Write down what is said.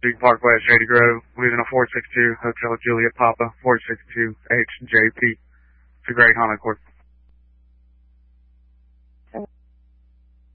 Beacon Park West, Shady Grove, leaving a 462 Hotel Juliet Papa, 462 HJP. It's a great Honda Accord.